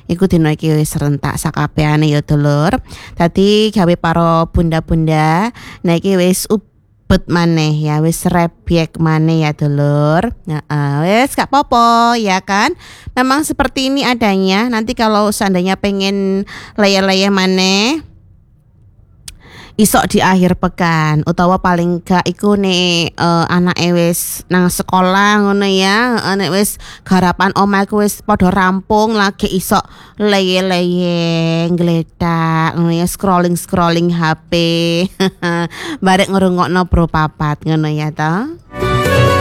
Iku dina iki wis rentak sakabehane ya dulur. Dadi gawe para bunda-bunda, nah iki wis ubet maneh ya, wis rebyek maneh ya dulur. Wis gak apa-apa ya kan. Memang seperti ini adanya. Nanti kalau seandainya pengen leye-leye maneh isok di akhir pekan utawa paling gak iku nek anake wis nang sekolah ngono ya, nek wis garapan omahku wis padha rampung lagi isok leye-leye ngletak ngono ya, scrolling HP barek ngrungokno Bro Papat ngono ya toh.